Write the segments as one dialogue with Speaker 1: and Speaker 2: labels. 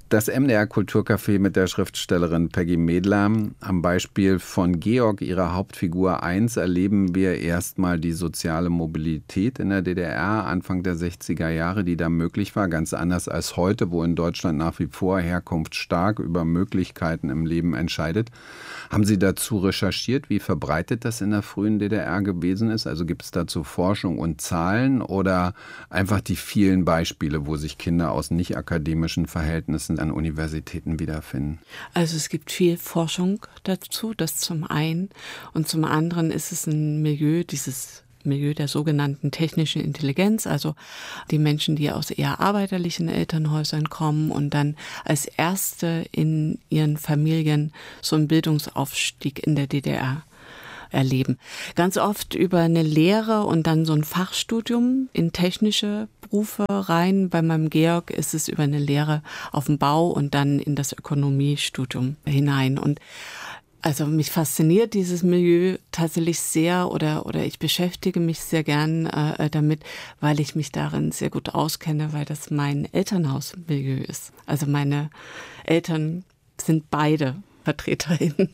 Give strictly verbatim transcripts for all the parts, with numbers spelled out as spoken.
Speaker 1: Das M D R Kulturcafé mit der Schriftstellerin Peggy Medler. Am Beispiel von Georg, ihrer Hauptfigur eins, erleben wir erstmal die soziale Mobilität in der D D R Anfang der sechziger Jahre, die da möglich war. Ganz anders als heute, wo in Deutschland nach wie vor Herkunft stark über Möglichkeiten im Leben entscheidet. Haben Sie dazu recherchiert, wie verbreitet das in der frühen D D R gewesen ist? Also gibt es dazu Forschung und Zahlen oder einfach die vielen Beispiele, wo sich Kinder aus nicht akademischen Verhältnissen an Universitäten wiederfinden?
Speaker 2: Also es gibt viel Forschung dazu, das zum einen. Und zum anderen ist es ein Milieu, dieses Milieu der sogenannten technischen Intelligenz, also die Menschen, die aus eher arbeiterlichen Elternhäusern kommen und dann als Erste in ihren Familien so einen Bildungsaufstieg in der D D R erleben. Ganz oft über eine Lehre und dann so ein Fachstudium in technische Berufe rein. Bei meinem Georg ist es über eine Lehre auf dem Bau und dann in das Ökonomiestudium hinein. Und also mich fasziniert dieses Milieu tatsächlich sehr oder oder ich beschäftige mich sehr gern äh, damit, weil ich mich darin sehr gut auskenne, weil das mein Elternhausmilieu ist. Also meine Eltern sind beide Vertreterin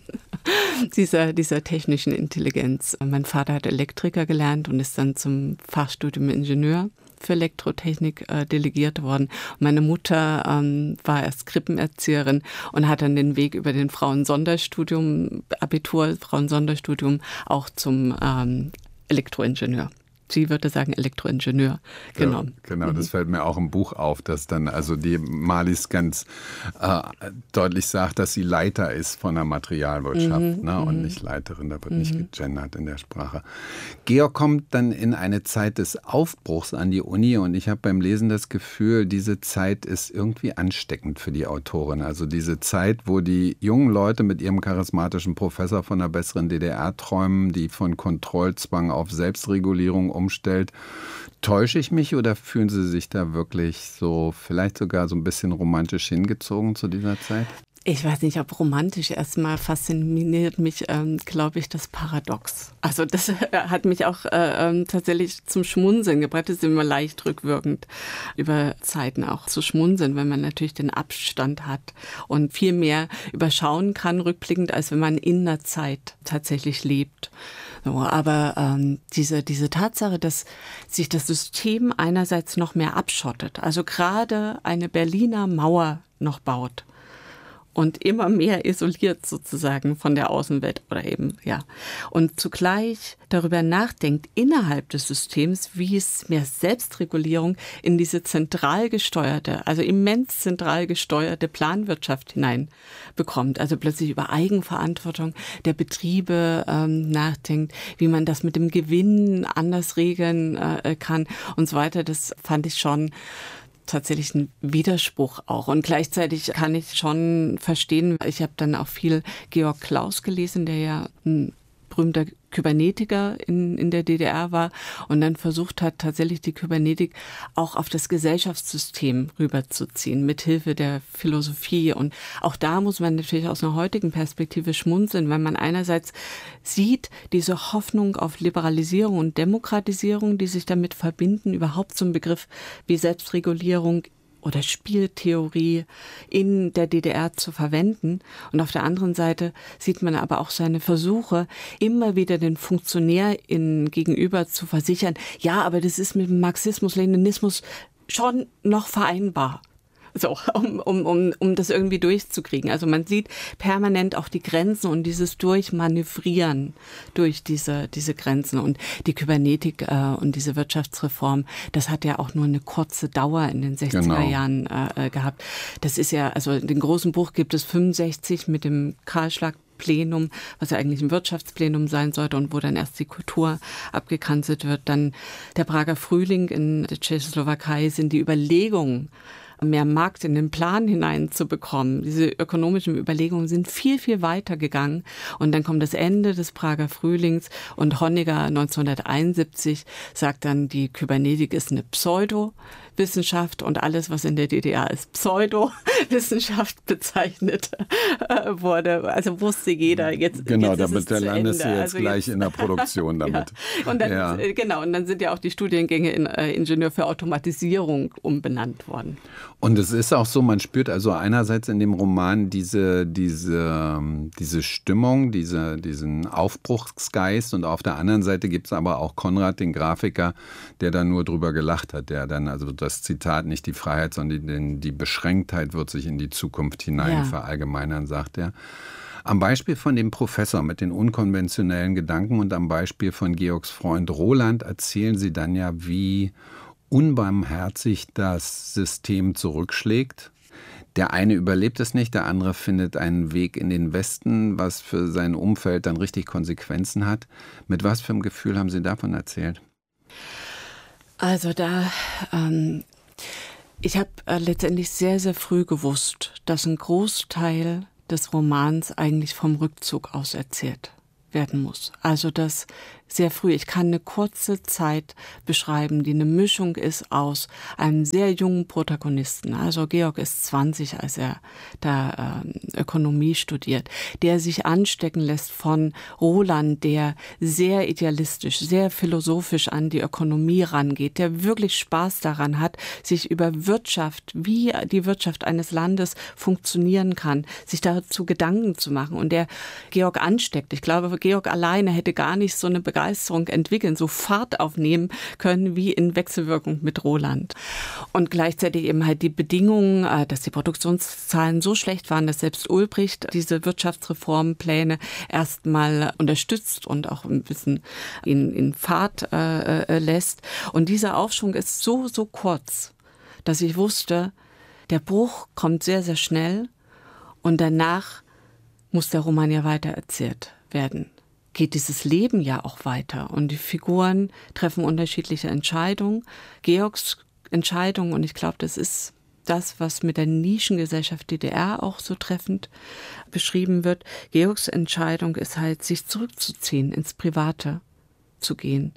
Speaker 2: dieser, dieser technischen Intelligenz. Mein Vater hat Elektriker gelernt und ist dann zum Fachstudium Ingenieur für Elektrotechnik äh, delegiert worden. Meine Mutter ähm, war erst Krippenerzieherin und hat dann den Weg über den Frauensonderstudium, Abitur, Frauensonderstudium auch zum ähm, Elektroingenieur. Sie würde sagen Elektroingenieur, genau.
Speaker 1: Ja, genau, das fällt mir auch im Buch auf, dass dann also die Marlies ganz äh, deutlich sagt, dass sie Leiter ist von der Materialwirtschaft mhm, ne, und nicht Leiterin, da wird mhm. nicht gegendert in der Sprache. Georg kommt dann in eine Zeit des Aufbruchs an die Uni und ich habe beim Lesen das Gefühl, diese Zeit ist irgendwie ansteckend für die Autorin. Also diese Zeit, wo die jungen Leute mit ihrem charismatischen Professor von einer besseren D D R träumen, die von Kontrollzwang auf Selbstregulierung umstellt. Täusche ich mich oder fühlen Sie sich da wirklich so, vielleicht sogar so ein bisschen romantisch hingezogen zu dieser Zeit?
Speaker 2: Ich weiß nicht, ob romantisch. Erstmal fasziniert mich, ähm, glaube ich, das Paradox. Also das hat mich auch äh, tatsächlich zum Schmunzeln gebracht. Das ist immer leicht rückwirkend, über Zeiten auch zu schmunzeln, wenn man natürlich den Abstand hat und viel mehr überschauen kann, rückblickend, als wenn man in einer Zeit tatsächlich lebt. So, aber ähm, diese, diese Tatsache, dass sich das System einerseits noch mehr abschottet, also gerade eine Berliner Mauer noch baut und immer mehr isoliert sozusagen von der Außenwelt oder eben, ja. Und zugleich darüber nachdenkt innerhalb des Systems, wie es mehr Selbstregulierung in diese zentral gesteuerte, also immens zentral gesteuerte Planwirtschaft hineinbekommt. Also plötzlich über Eigenverantwortung der Betriebe ähm, nachdenkt, wie man das mit dem Gewinn anders regeln äh, kann und so weiter. Das fand ich schon tatsächlich ein Widerspruch auch. Und gleichzeitig kann ich schon verstehen, ich habe dann auch viel Georg Claus gelesen, der ja ein berühmter Kybernetiker in, in der D D R war und dann versucht hat, tatsächlich die Kybernetik auch auf das Gesellschaftssystem rüberzuziehen, mithilfe der Philosophie. Und auch da muss man natürlich aus einer heutigen Perspektive schmunzeln, weil man einerseits sieht, diese Hoffnung auf Liberalisierung und Demokratisierung, die sich damit verbinden, überhaupt so ein Begriff wie Selbstregulierung oder Spieltheorie in der D D R zu verwenden. Und auf der anderen Seite sieht man aber auch seine Versuche, immer wieder den FunktionärInnen gegenüber zu versichern, ja, aber das ist mit dem Marxismus, Leninismus schon noch vereinbar. So, um, um, um, um das irgendwie durchzukriegen. Also man sieht permanent auch die Grenzen und dieses Durchmanövrieren durch diese, diese Grenzen. Und die Kybernetik äh, und diese Wirtschaftsreform, das hat ja auch nur eine kurze Dauer in den sechziger genau. Jahren äh, gehabt. Das ist ja, also in dem großen Buch gibt es fünfundsechzig mit dem Kahlschlag Plenum, was ja eigentlich ein Wirtschaftsplenum sein sollte und wo dann erst die Kultur abgekanzelt wird. Dann der Prager Frühling in der Tschechoslowakei sind die Überlegungen, mehr Markt in den Plan hineinzubekommen. Diese ökonomischen Überlegungen sind viel, viel weiter gegangen. Und dann kommt das Ende des Prager Frühlings und Honecker neunzehnhunderteinundsiebzig sagt dann, die Kybernetik ist eine Pseudowissenschaft und alles, was in der D D R ist Pseudo, Wissenschaft bezeichnet äh, wurde. Also wusste jeder, jetzt
Speaker 1: Genau,
Speaker 2: jetzt
Speaker 1: damit der landest du jetzt
Speaker 2: also
Speaker 1: gleich
Speaker 2: jetzt,
Speaker 1: in der Produktion damit.
Speaker 2: Ja. Und dann,
Speaker 1: ja.
Speaker 2: Genau, und dann sind ja auch die Studiengänge in äh, Ingenieur für Automatisierung umbenannt worden.
Speaker 1: Und es ist auch so, man spürt also einerseits in dem Roman diese, diese, diese Stimmung, diese, diesen Aufbruchsgeist und auf der anderen Seite gibt es aber auch Konrad, den Grafiker, der da nur drüber gelacht hat, der dann also das Zitat, nicht die Freiheit, sondern die, die Beschränktheit wird sich in die Zukunft hinein ja. verallgemeinern, sagt er. Am Beispiel von dem Professor mit den unkonventionellen Gedanken und am Beispiel von Georgs Freund Roland erzählen sie dann ja, wie unbarmherzig das System zurückschlägt. Der eine überlebt es nicht, der andere findet einen Weg in den Westen, was für sein Umfeld dann richtig Konsequenzen hat. Mit was für einem Gefühl haben Sie davon erzählt?
Speaker 2: Also da, ähm, ich habe äh, letztendlich sehr, sehr früh gewusst, dass ein Großteil des Romans eigentlich vom Rückzug aus erzählt werden muss. Also das sehr früh. Ich kann eine kurze Zeit beschreiben, die eine Mischung ist aus einem sehr jungen Protagonisten. Also Georg ist zwanzig, als er da äh, Ökonomie studiert, der sich anstecken lässt von Roland, der sehr idealistisch, sehr philosophisch an die Ökonomie rangeht, der wirklich Spaß daran hat, sich über Wirtschaft, wie die Wirtschaft eines Landes funktionieren kann, sich dazu Gedanken zu machen und der Georg ansteckt. Ich glaube, Georg alleine hätte gar nicht so eine Begeisterung entwickeln, so Fahrt aufnehmen können wie in Wechselwirkung mit Roland. Und gleichzeitig eben halt die Bedingungen, dass die Produktionszahlen so schlecht waren, dass selbst Ulbricht diese Wirtschaftsreformpläne erstmal unterstützt und auch ein bisschen in, in Fahrt äh, lässt. Und dieser Aufschwung ist so, so kurz, dass ich wusste, der Bruch kommt sehr, sehr schnell und danach muss der Roman ja weitererzählt werden. Geht dieses Leben ja auch weiter und die Figuren treffen unterschiedliche Entscheidungen. Georgs Entscheidung, und ich glaube, das ist das, was mit der Nischengesellschaft D D R auch so treffend beschrieben wird. Georgs Entscheidung ist halt, sich zurückzuziehen, ins Private zu gehen,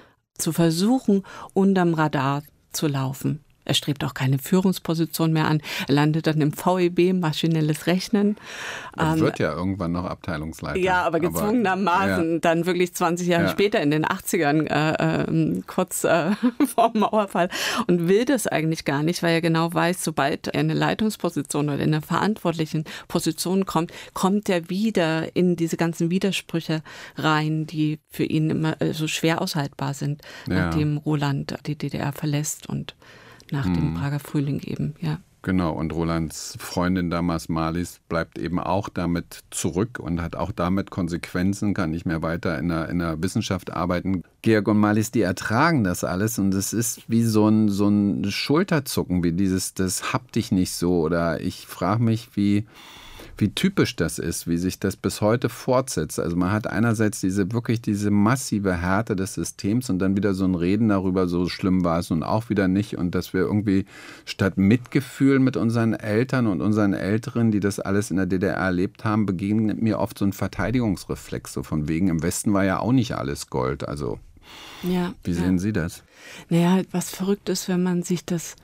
Speaker 2: zu versuchen, unterm Radar zu laufen. Er strebt auch keine Führungsposition mehr an. Er landet dann im V E B, maschinelles Rechnen.
Speaker 1: Er wird ähm, ja irgendwann noch Abteilungsleiter.
Speaker 2: Ja, aber gezwungenermaßen aber, ja. dann wirklich zwanzig Jahre ja. später in den achtzigern, äh, äh, kurz äh, vor dem Mauerfall. Und will das eigentlich gar nicht, weil er genau weiß, sobald er in eine Leitungsposition oder in eine verantwortlichen Position kommt, kommt er wieder in diese ganzen Widersprüche rein, die für ihn immer so schwer aushaltbar sind, ja. nachdem Roland die D D R verlässt und nach dem hm. Prager Frühling eben, ja.
Speaker 1: Genau, und Rolands Freundin damals, Marlies, bleibt eben auch damit zurück und hat auch damit Konsequenzen, kann nicht mehr weiter in der, in der Wissenschaft arbeiten. Georg und Marlies, die ertragen das alles und es ist wie so ein, so ein Schulterzucken, wie dieses, das hab dich nicht so. Oder ich frage mich, wie... wie typisch das ist, wie sich das bis heute fortsetzt. Also man hat einerseits diese wirklich diese massive Härte des Systems und dann wieder so ein Reden darüber, so schlimm war es nun auch wieder nicht und dass wir irgendwie statt Mitgefühl mit unseren Eltern und unseren Älteren, die das alles in der D D R erlebt haben, begegnet mir oft so ein Verteidigungsreflex, so von wegen, im Westen war ja auch nicht alles Gold. Also
Speaker 2: ja,
Speaker 1: wie sehen
Speaker 2: ja.
Speaker 1: Sie das?
Speaker 2: Naja, was verrückt ist, wenn man sich das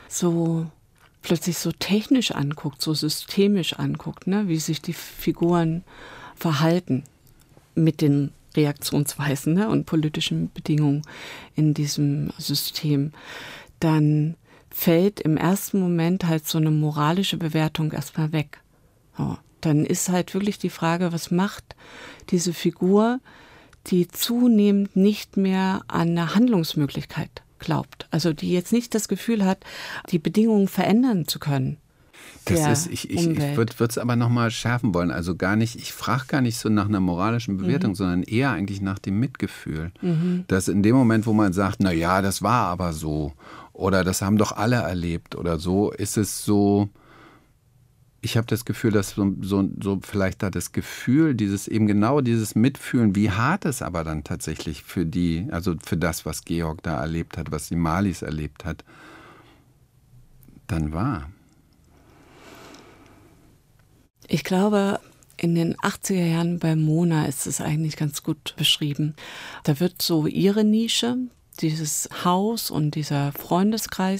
Speaker 2: so plötzlich so technisch anguckt, so systemisch anguckt, ne, wie sich die Figuren verhalten mit den Reaktionsweisen, ne, und politischen Bedingungen in diesem System, dann fällt im ersten Moment halt so eine moralische Bewertung erstmal weg. So, dann ist halt wirklich die Frage, was macht diese Figur, die zunehmend nicht mehr an eine Handlungsmöglichkeit glaubt. Also die jetzt nicht das Gefühl hat, die Bedingungen verändern zu können.
Speaker 1: Das ist, ich, ich, ich würde es aber nochmal schärfen wollen. Also gar nicht, ich frage gar nicht so nach einer moralischen Bewertung, mhm. sondern eher eigentlich nach dem Mitgefühl. Mhm. Dass in dem Moment, wo man sagt, na ja, das war aber so oder das haben doch alle erlebt oder so, ist es so, ich habe das Gefühl, dass so, so, so vielleicht da das Gefühl, dieses eben genau dieses Mitfühlen, wie hart es aber dann tatsächlich für die, also für das, was Georg da erlebt hat, was die Marlies erlebt hat, dann war.
Speaker 2: Ich glaube, in den achtziger Jahren bei Mona ist es eigentlich ganz gut beschrieben. Da wird so ihre Nische, dieses Haus und dieser Freundeskreis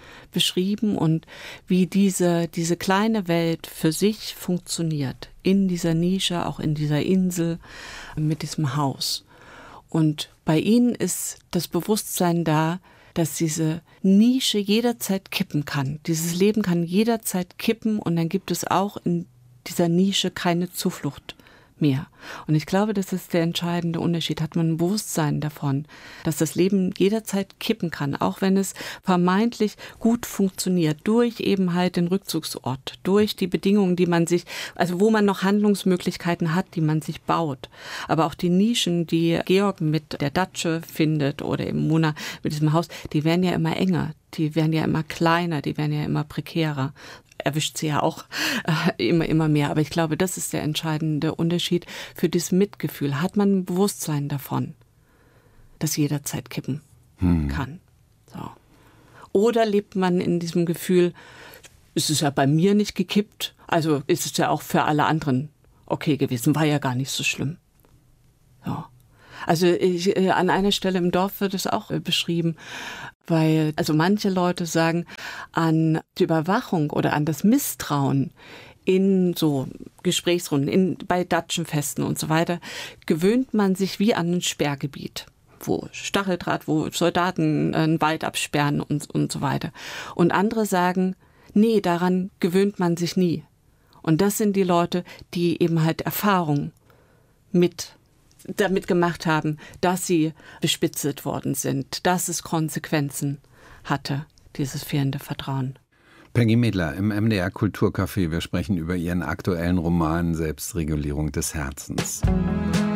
Speaker 2: beschrieben und wie diese, diese kleine Welt für sich funktioniert. In dieser Nische, auch in dieser Insel, mit diesem Haus. Und bei ihnen ist das Bewusstsein da, dass diese Nische jederzeit kippen kann. Dieses Leben kann jederzeit kippen und dann gibt es auch in dieser Nische keine Zuflucht mehr. Und ich glaube, das ist der entscheidende Unterschied. Hat man ein Bewusstsein davon, dass das Leben jederzeit kippen kann, auch wenn es vermeintlich gut funktioniert, durch eben halt den Rückzugsort, durch die Bedingungen, die man sich, also wo man noch Handlungsmöglichkeiten hat, die man sich baut. Aber auch die Nischen, die Georg mit der Datsche findet oder eben Mona mit diesem Haus, die werden ja immer enger, die werden ja immer kleiner, die werden ja immer prekärer. Erwischt sie ja auch äh, immer, immer mehr. Aber ich glaube, das ist der entscheidende Unterschied für das Mitgefühl. Hat man ein Bewusstsein davon, dass jederzeit kippen hm. kann. So. Oder lebt man in diesem Gefühl, es ist ja bei mir nicht gekippt, also ist es ja auch für alle anderen okay gewesen, war ja gar nicht so schlimm. Ja. Also ich, äh, an einer Stelle im Dorf wird es auch äh, beschrieben, weil also manche Leute sagen, an die Überwachung oder an das Misstrauen in so Gesprächsrunden, in, bei Datschenfesten und so weiter, gewöhnt man sich wie an ein Sperrgebiet, wo Stacheldraht, wo Soldaten einen Wald absperren und, und so weiter. Und andere sagen, nee, daran gewöhnt man sich nie. Und das sind die Leute, die eben halt Erfahrung mit damit gemacht haben, dass sie bespitzelt worden sind, dass es Konsequenzen hatte, dieses fehlende Vertrauen.
Speaker 1: Peggy Medler im M D R Kulturcafé. Wir sprechen über ihren aktuellen Roman Selbstregulierung des Herzens.